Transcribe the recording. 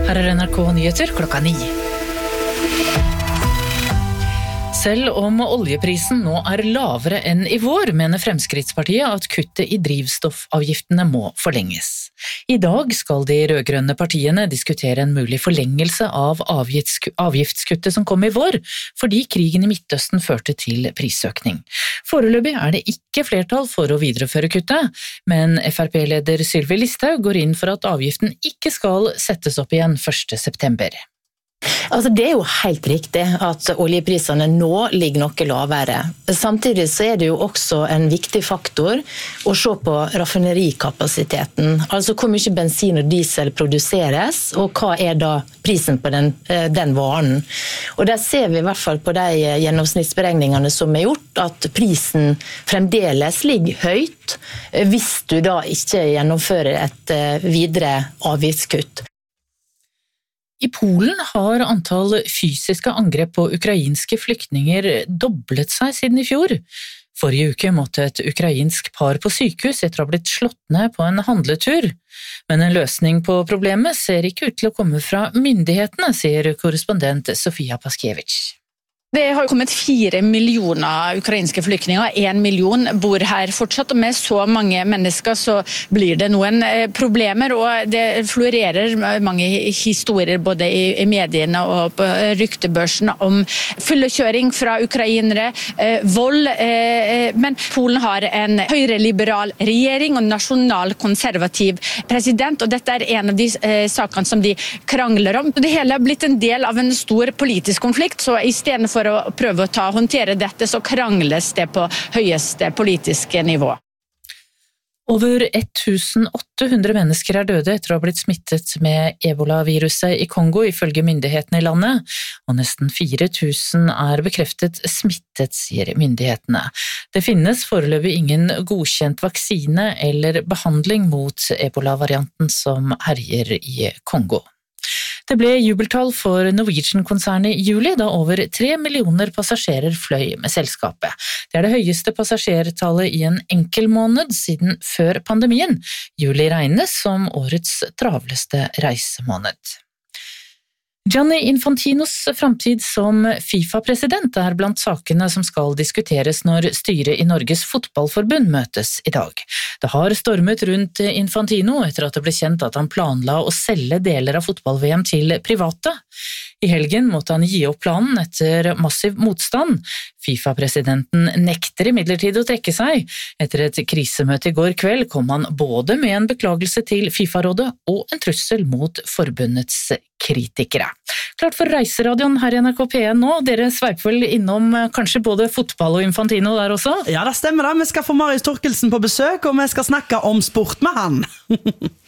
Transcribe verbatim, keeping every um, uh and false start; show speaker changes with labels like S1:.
S1: Her er N R K Nyheter klokka ni. Selv om oljeprisen nå er lavere enn i vår, mener Fremskrittspartiet at kuttet i drivstoffavgiftene må forlenges. I dag skal de rødgrønne partiene diskutere en mulig forlengelse av avgiftskuttet som kom i vår, fordi krigen i Midtøsten førte til prisøkning. Foreløpig er det ikke flertall for å videreføre kuttet, men F R P-leder Sylvi Listhaug går inn for at avgiften ikke skal settes opp igjen første september.
S2: Altså det er jo helt riktig at oljeprisene nå ligger noe lavere. Samtidig så er det jo også en viktig faktor å se på raffinerikapasiteten. Altså hvor mye bensin og diesel produseres, og hva er da prisen på den, den varen. Og der ser vi i hvert fall på de gjennomsnittsberegningene som er gjort, at prisen fremdeles ligger høyt hvis du da ikke gjennomfører et videre avgiftskutt.
S1: I Polen har antall fysiske angrep på ukrainske flyktninger doblet seg siden i fjor. Forrige uke måtte et ukrainsk par på sykehus etter å ha blitt slått ned på en handletur. Men en løsning på problemet ser ikke ut til å komme fra myndighetene, sier korrespondent Sofia Paskiewicz.
S3: Det har kommet fire millioner ukrainske flyktninger, en million bor her fortsatt, og med så mange mennesker så blir det noen problemer, og det florerer mange historier både i mediene og på ryktebørsen om fyllekjøring fra ukrainere, vold, men Polen har en høyreliberal regjering og nasjonalkonservativ president, og dette er en av de sakene som de krangler om. Det hele har blitt en del av en stor politisk konflikt, så i stedet for å prøve å ta, håndtere dette, så krangles det på høyeste politiske nivå.
S1: Over tusen åtte hundre mennesker er døde etter å ha blitt smittet med ebola-viruset i Kongo, ifølge myndighetene i landet, og nesten fire tusen er bekreftet smittet, sier myndighetene. Det finnes foreløpig ingen godkjent vaksine eller behandling mot ebola-varianten som herjer i Kongo. Det ble jubeltall for Norwegian-konsernet i juli, da over tre millioner passasjerer fløy med selskapet. Det er det høyeste passasjertallet i en enkel måned siden før pandemien. Juli regnes som årets travleste reisemåned. Gianni Infantinos framtid som FIFA-president er blant sakene som skal diskuteres når styret i Norges fotballforbund møtes i dag. Det har stormet rundt Infantino etter at det ble kjent at han planla å selge deler av fotball-V M til private. I helgen måtte han gi opp planen etter massiv motstand. FIFA-presidenten nekter imidlertid å trekke seg. Etter et krisemøte i går kveld kom han både med en beklagelse til FIFA-rådet og en trussel mot forbundets kritikere. Klart for reiseradioen her i N R K P en nå. Dere sveiper vel innom kanskje både fotball og Infantino der også?
S4: Ja, det stemmer det. Vi skal få Marius Torkelsen på besøk, og vi skal snakke om sport med han.